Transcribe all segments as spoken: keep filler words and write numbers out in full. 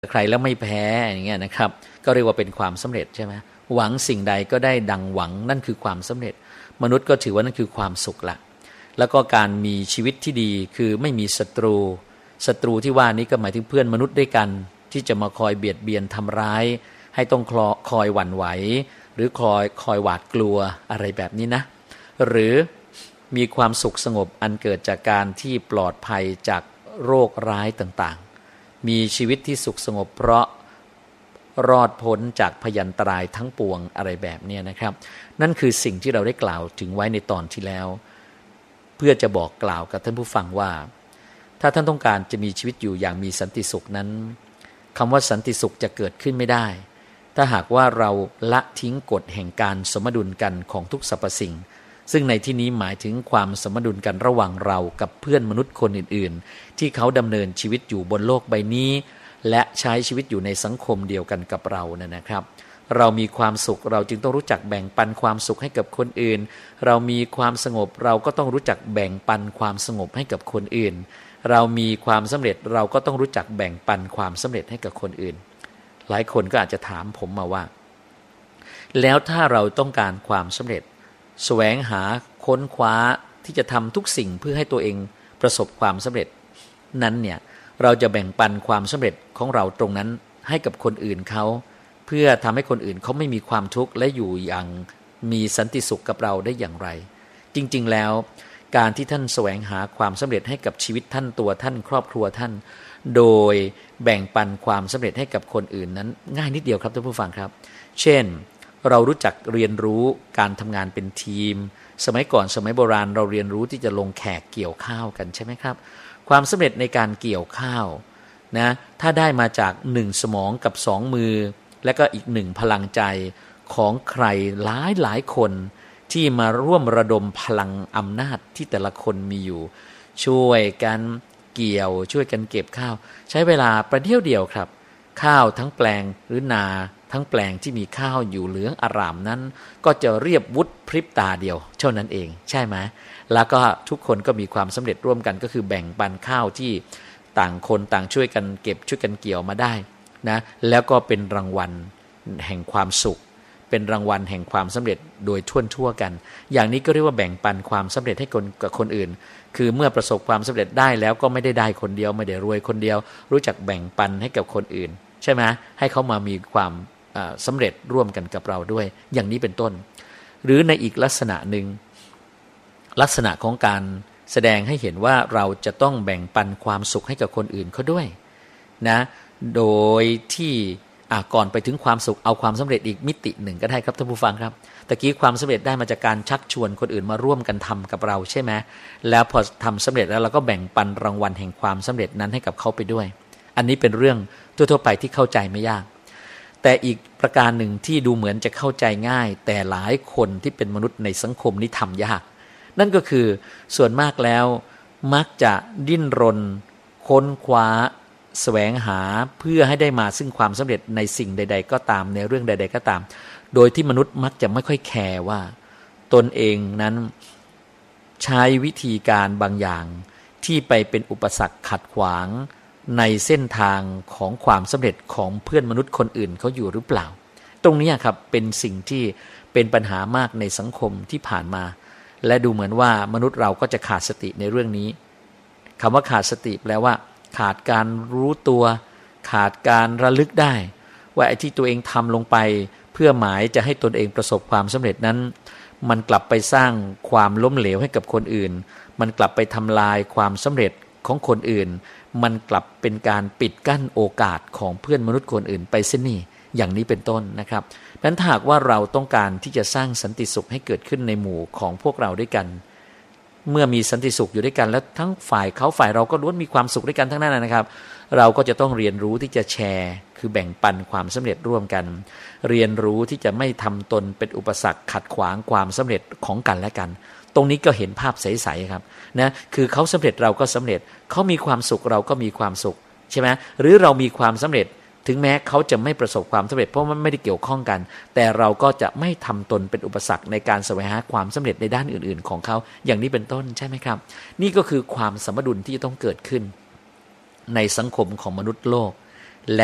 ใครแล้วไม่แพ้อย่างเงี้ยนะครับก็เรียกว่าเป็นความสำเร็จใช่ไหมหวังสิ่งใดก็ได้ดังหวังนั่นคือความสำเร็จมนุษย์ก็ถือว่านั่นคือความสุขละแล้วก็การมีชีวิตที่ดีคือไม่มีศัตรูศัตรูที่ว่านี้ก็หมายถึงเพื่อนมนุษย์ด้วยกันที่จะมาคอยเบียดเบียนทำร้ายให้ต้องคอยหวั่นไหวหรือคอยคอยหวาดกลัวอะไรแบบนี้นะหรือมีความสุขสงบอันเกิดจากการที่ปลอดภัยจากโรคร้ายต่างๆมีชีวิตที่สุขสงบเพราะรอดพ้นจากพยันตรายทั้งปวงอะไรแบบนี้นะครับนั่นคือสิ่งที่เราได้กล่าวถึงไว้ในตอนที่แล้วเพื่อจะบอกกล่าวกับท่านผู้ฟังว่าถ้าท่านต้องการจะมีชีวิตอยู่อย่างมีสันติสุขนั้นคำว่าสันติสุขจะเกิดขึ้นไม่ได้ถ้าหากว่าเราละทิ้งกฎแห่งการสมดุลกันของทุกสรรพสิ่งซึ่งในที่นี้หมายถึงความสมดุลกันระหว่างเรากับเพื่อนมนุษย์คนอื่นๆที่เขาดำเนินชีวิตอยู่บนโลกใบนี้และใช้ชีวิตอยู่ในสังคมเดียวกันกับเรานั่นนะครับเรามีความสุขเราจึงต้องรู้จักแบ่งปันความสุขให้กับคนอื่นเรามีความสงบเราก็ต้องรู้จักแบ่งปันความสงบให้กับคนอื่นเรามีความสำเร็จเราก็ต้องรู้จักแบ่งปันความสำเร็จให้กับคนอื่นหลายคนก็อาจจะถามผมมาว่าแล้วถ้าเราต้องการความสำเร็จแสวงหาค้นคว้าที่จะทำทุกสิ่งเพื่อให้ตัวเองประสบความสำเร็จนั้นเนี่ยเราจะแบ่งปันความสำเร็จของเราตรงนั้นให้กับคนอื่นเขาเพื่อทำให้คนอื่นเขาไม่มีความทุกข์และอยู่อย่างมีสันติสุขกับเราได้อย่างไรจริงๆแล้วการที่ท่านแสวงหาความสำเร็จให้กับชีวิตท่านตัวท่านครอบครัวท่านโดยแบ่งปันความสำเร็จให้กับคนอื่นนั้นง่ายนิดเดียวครับท่านผู้ฟังครับเช่นเรารู้จักเรียนรู้การทำงานเป็นทีมสมัยก่อนสมัยโบราณเราเรียนรู้ที่จะลงแขกเกี่ยวข้าวกันใช่ไหมครับความสำเร็จในการเกี่ยวข้าวนะถ้าได้มาจากหนึ่งสมองกับสองมือและก็อีกหนึ่งพลังใจของใครหลายหลายคนที่มาร่วมระดมพลังอำนาจที่แต่ละคนมีอยู่ช่วยกันเกี่ยวช่วยกันเก็บข้าวใช้เวลาประเดี๋ยวเดียวครับข้าวทั้งแปลงหรือนาทั้งแปลงที่มีข้าวอยู่เหลืองอร่ามนั้นก็จะเรียบวุฒิพริบตาเดียวเท่านั้นเองใช่ไหมแล้วก็ทุกคนก็มีความสำเร็จร่วมกันก็คือแบ่งปันข้าวที่ต่างคนต่างช่วยกันเก็บช่วยกันเกี่ยวมาได้นะแล้วก็เป็นรางวัลแห่งความสุขเป็นรางวัลแห่งความสำเร็จโดยทั่วทั่วกันอย่างนี้ก็เรียกว่าแบ่งปันความสำเร็จให้คนกับคนอื่นคือเมื่อประสบความสำเร็จได้แล้วก็ไม่ได้ได้คนเดียวไม่ได้รวยคนเดียวรู้จักแบ่งปันให้กับคนอื่นใช่ไหมให้เขามามีความสำเร็จร่วมกันกับเราด้วยอย่างนี้เป็นต้นหรือในอีกลักษณะหนึ่งลักษณะของการแสดงให้เห็นว่าเราจะต้องแบ่งปันความสุขให้กับคนอื่นเขาด้วยนะโดยที่ก่อนไปถึงความสุขเอาความสำเร็จอีกมิติหนึ่งก็ได้ครับท่านผู้ฟังครับตะกี้ความสำเร็จได้มาจากการชักชวนคนอื่นมาร่วมกันทำกับเราใช่ไหมแล้วพอทำสำเร็จแล้วเราก็แบ่งปันรางวัลแห่งความสำเร็จนั้นให้กับเขาไปด้วยอันนี้เป็นเรื่องทั่วๆไปที่เข้าใจไม่ยากแต่อีกประการหนึ่งที่ดูเหมือนจะเข้าใจง่ายแต่หลายคนที่เป็นมนุษย์ในสังคมนี้ทำยากนั่นก็คือส่วนมากแล้วมักจะดิ้นรนค้นคว้าแสวงหาเพื่อให้ได้มาซึ่งความสำเร็จในสิ่งใดๆก็ตามในเรื่องใดๆก็ตามโดยที่มนุษย์มักจะไม่ค่อยแคร์ว่าตนเองนั้นใช้วิธีการบางอย่างที่ไปเป็นอุปสรรคขัดขวางในเส้นทางของความสำเร็จของเพื่อนมนุษย์คนอื่นเขาอยู่หรือเปล่าตรงนี้ครับเป็นสิ่งที่เป็นปัญหามากในสังคมที่ผ่านมาและดูเหมือนว่ามนุษย์เราก็จะขาดสติในเรื่องนี้คำว่าขาดสติแปลว่าขาดการรู้ตัวขาดการระลึกได้ว่าไอ้ที่ตัวเองทำลงไปเพื่อหมายจะให้ตนเองประสบความสำเร็จนั้นมันกลับไปสร้างความล้มเหลวให้กับคนอื่นมันกลับไปทำลายความสำเร็จของคนอื่นมันกลับเป็นการปิดกั้นโอกาสของเพื่อนมนุษย์คนอื่นไปเสียนี่อย่างนี้เป็นต้นนะครับนั้นถ้าหากว่าเราต้องการที่จะสร้างสันติสุขให้เกิดขึ้นในหมู่ของพวกเราด้วยกันเมื่อมีสันติสุขอยู่ด้วยกันแล้วทั้งฝ่ายเขาฝ่ายเราก็ล้วนมีความสุขด้วยกันทั้งนั้นนะครับเราก็จะต้องเรียนรู้ที่จะแชร์คือแบ่งปันความสำเร็จร่วมกันเรียนรู้ที่จะไม่ทำตนเป็นอุปสรรคขัดขวางความสำเร็จของกันและกันตรงนี้ก็เห็นภาพใสๆครับนะคือเขาสำเร็จเราก็สำเร็จเขามีความสุขเราก็มีความสุขใช่ไหมหรือเรามีความสำเร็จถึงแม้เขาจะไม่ประสบความสำเร็จเพราะมันไม่ได้เกี่ยวข้องกันแต่เราก็จะไม่ทำตนเป็นอุปสรรคในการแสวงหาความสำเร็จในด้านอื่นๆของเขาอย่างนี้เป็นต้นใช่ไหมครับนี่ก็คือความสมดุลที่ต้องเกิดขึ้นในสังคมของมนุษย์โลกและ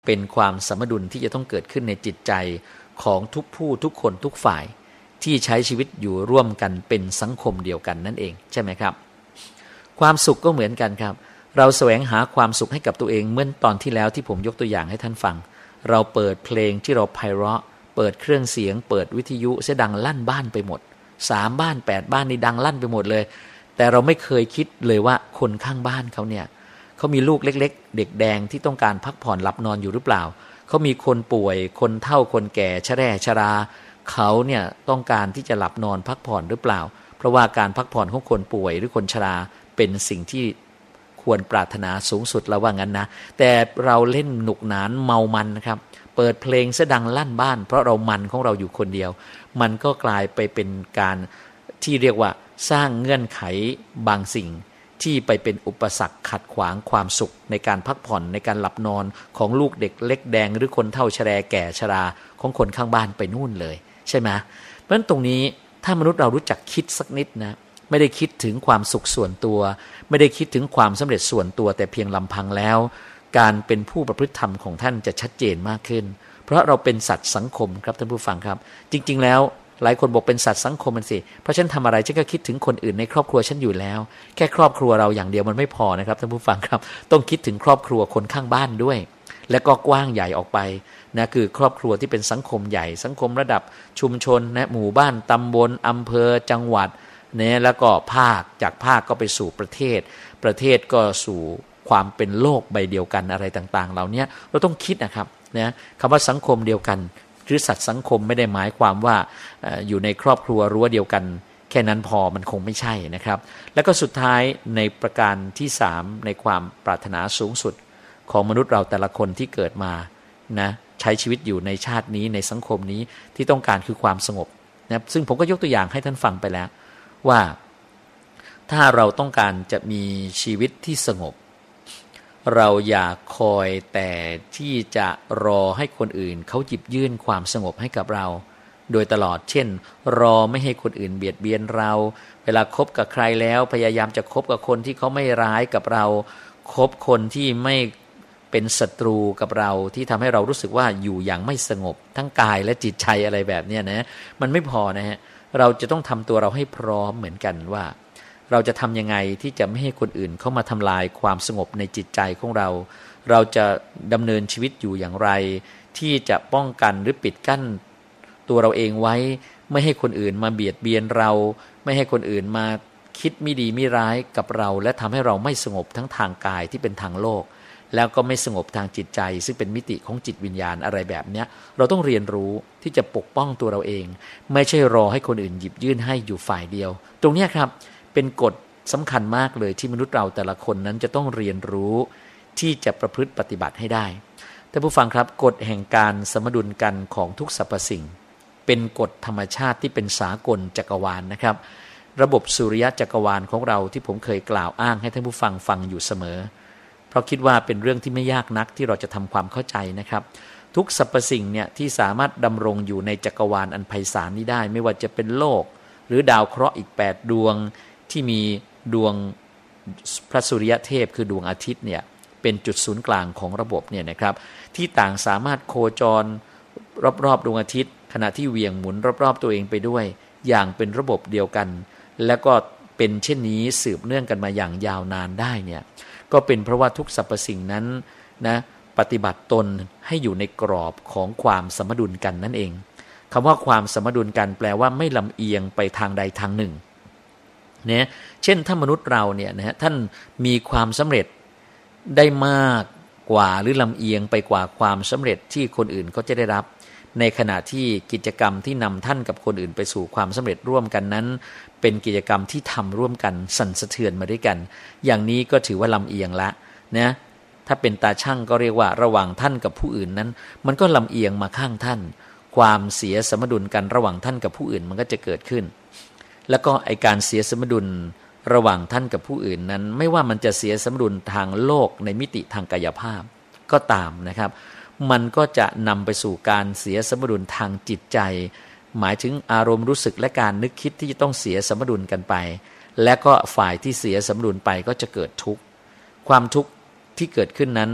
เป็นความสมดุลที่จะต้องเกิดขึ้นในจิตใจของทุกผู้ทุกคนทุกฝ่ายที่ใช้ชีวิตอยู่ร่วมกันเป็นสังคมเดียวกันนั่นเองใช่ไหมครับความสุขก็เหมือนกันครับเราแสวงหาความสุขให้กับตัวเองเมื่อตอนที่แล้วที่ผมยกตัวอย่างให้ท่านฟังเราเปิดเพลงที่เราไพเราะเปิดเครื่องเสียงเปิดวิทยุเสียดังลั่นบ้านไปหมดสามบ้านแปดบ้านนี่ดังลั่นไปหมดเลยแต่เราไม่เคยคิดเลยว่าคนข้างบ้านเขาเนี่ยเขามีลูกเล็กๆเด็กแดงที่ต้องการพักผ่อนหลับนอนอยู่หรือเปล่าเขามีคนป่วยคนเฒ่าคนแก่ชราชราเขาเนี่ยต้องการที่จะหลับนอนพักผ่อนหรือเปล่าเพราะว่าการพักผ่อนของคนป่วยหรือคนชราเป็นสิ่งที่ควรปรารถนาสูงสุดแล้วว่างั้นนะแต่เราเล่นหนุกหนานเมามันนะครับเปิดเพลงเสียดังลั่นบ้านเพราะเรามันของเราอยู่คนเดียวมันก็กลายไปเป็นการที่เรียกว่าสร้างเงื่อนไขบางสิ่งที่ไปเป็นอุปสรรคขัดขวางความสุขในการพักผ่อนในการหลับนอนของลูกเด็กเล็กแดงหรือคนเฒ่าชราแก่ชราของคนข้างบ้านไปนู่นเลยใช่ไหมเพราะฉะนั้นตรงนี้ถ้ามนุษย์เรารู้จักคิดสักนิดนะไม่ได้คิดถึงความสุขส่วนตัวไม่ได้คิดถึงความสำเร็จส่วนตัวแต่เพียงลำพังแล้วการเป็นผู้ประพฤติธรรมของท่านจะชัดเจนมากขึ้นเพราะเราเป็นสัตว์สังคมครับท่านผู้ฟังครับจริงๆแล้วหลายคนบอกเป็นสัตว์สังคมมันสิเพราะฉันทำอะไรฉันก็คิดถึงคนอื่นในครอบครัวฉันอยู่แล้วแค่ครอบครัวเราอย่างเดียวมันไม่พอนะครับท่านผู้ฟังครับต้องคิดถึงครอบครัวคนข้างบ้านด้วยและก็กว้างใหญ่ออกไปนะคือครอบครัวที่เป็นสังคมใหญ่สังคมระดับชุมชนนะหมู่บ้านตำบลอำเภอจังหวัดเนี่ยแล้วก็ภาคจากภาคก็ไปสู่ประเทศประเทศก็สู่ความเป็นโลกใบเดียวกันอะไรต่างๆเหล่านี้เราต้องคิดนะครับนะคำว่าสังคมเดียวกันหรือสัตว์สังคมไม่ได้หมายความว่า อ, อยู่ในครอบครัวรั้วเดียวกันแค่นั้นพอมันคงไม่ใช่นะครับแล้วก็สุดท้ายในประการที่สามในความปรารถนาสูงสุดของมนุษย์เราแต่ละคนที่เกิดมานะใช้ชีวิตอยู่ในชาตินี้ในสังคมนี้ที่ต้องการคือความสงบนะซึ่งผมก็ยกตัวอย่างให้ท่านฟังไปแล้วว่าถ้าเราต้องการจะมีชีวิตที่สงบเราอย่าคอยแต่ที่จะรอให้คนอื่นเขาหยิบยื่นความสงบให้กับเราโดยตลอดเช่นรอไม่ให้คนอื่นเบียดเบียนเราเวลาคบกับใครแล้วพยายามจะคบกับคนที่เขาไม่ร้ายกับเราคบคนที่ไม่เป็นศัตรูกับเราที่ทำให้เรารู้สึกว่าอยู่อย่างไม่สงบทั้งกายและจิตใจอะไรแบบนี้นะมันไม่พอนะฮะเราจะต้องทำตัวเราให้พร้อมเหมือนกันว่าเราจะทำยังไงที่จะไม่ให้คนอื่นเข้ามาทำลายความสงบในจิตใจของเราเราจะดำเนินชีวิตอยู่อย่างไรที่จะป้องกันหรือปิดกั้นตัวเราเองไว้ไม่ให้คนอื่นมาเบียดเบียนเราไม่ให้คนอื่นมาคิดไม่ดีไม่ร้ายกับเราและทำให้เราไม่สงบทั้งทางกายที่เป็นทางโลกแล้วก็ไม่สงบทางจิตใจซึ่งเป็นมิติของจิตวิญญาณอะไรแบบนี้เราต้องเรียนรู้ที่จะปกป้องตัวเราเองไม่ใช่รอให้คนอื่นหยิบยื่นให้อยู่ฝ่ายเดียวตรงนี้ครับเป็นกฎสำคัญมากเลยที่มนุษย์เราแต่ละคนนั้นจะต้องเรียนรู้ที่จะประพฤติปฏิบัติให้ได้ท่านผู้ฟังครับกฎแห่งการสมดุลกันของทุกสรรพสิ่งเป็นกฎธรรมชาติที่เป็นสากลจักรวาล นะครับระบบสุริยะจักรวาลของเราที่ผมเคยกล่าวอ้างให้ท่านผู้ฟังฟังอยู่เสมอเพราะคิดว่าเป็นเรื่องที่ไม่ยากนักที่เราจะทำความเข้าใจนะครับทุกสรรพสิ่งเนี่ยที่สามารถดำรงอยู่ในจักรวาลอันไพศาลนี้ได้ไม่ว่าจะเป็นโลกหรือดาวเคราะห์อีกแปดดวงที่มีดวงพระสุริยเทพคือดวงอาทิตย์เนี่ยเป็นจุดศูนย์กลางของระบบเนี่ยนะครับที่ต่างสามารถโคจรรอบๆดวงอาทิตย์ขณะที่เหวี่ยงหมุนรอบๆตัวเองไปด้วยอย่างเป็นระบบเดียวกันแล้วก็เป็นเช่นนี้สืบเนื่องกันมาอย่างยาวนานได้เนี่ยก็เป็นเพราะว่าทุกสรรพสิ่งนั้นนะปฏิบัติตนให้อยู่ในกรอบของความสมดุลกันนั่นเองคำว่าความสมดุลกันแปลว่าไม่ลำเอียงไปทางใดทางหนึ่งเนี่ยเช่นถ้ามนุษย์เราเนี่ยนะฮะท่านมีความสำเร็จได้มากกว่าหรือลำเอียงไปกว่าความสำเร็จที่คนอื่นเขาจะได้รับในขณะที่กิจกรรมที่นำท่านกับคนอื่นไปสู่ความสำเร็จร่วมกันนั้นเป็นกิจกรรมที่ทำร่วมกันสั่นสะเทือนมาด้วยกันอย่างนี้ก็ถือว่าลำเอียงละนะถ้าเป็นตาช่างก็เรียกว่าระหว่างท่านกับผู้อื่นนั้นมันก็ลำเอียงมาข้างท่านความเสียสมดุลกันระหว่างท่านกับผู้อื่นมันก็จะเกิดขึ้นแล้วก็ไอการเสียสมดุลระหว่างท่านกับผู้อื่นนั้นไม่ว่ามันจะเสียสมดุลทางโลกในมิติทางกายภาพก็ตามนะครับมันก็จะนำไปสู่การเสียสมดุลทางจิตใจหมายถึงอารมณ์รู้สึกและการนึกคิดที่จะต้องเสียสมดุลกันไปและก็ฝ่ายที่เสียสมดุลไปก็จะเกิดทุกข์ความทุกข์ที่เกิดขึ้นนั้น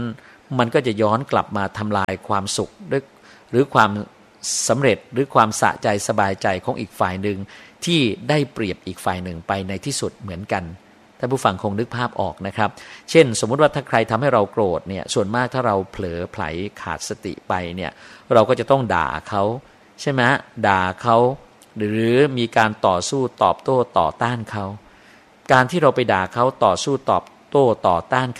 มันก็จะย้อนกลับมาทำลายความสุขหรือความสำเร็จหรือความสะใจสบายใจของอีกฝ่ายหนึ่งที่ได้เปรียบอีกฝ่ายหนึ่งไปในที่สุดเหมือนกันท่านผู้ฟังคงนึกภาพออกนะครับเช่นสมมุติว่าถ้าใครทำให้เราโกรธเนี่ยส่วนมากถ้าเราเผลอไผลขาดสติไปเนี่ยเราก็จะต้องด่าเขาใช่ไหมด่าเขาหรือมีการต่อสู้ตอบโต้ต่อต้านเขาการที่เราไปด่าเขาต่อสู้ตอบโต้ต่อต้าน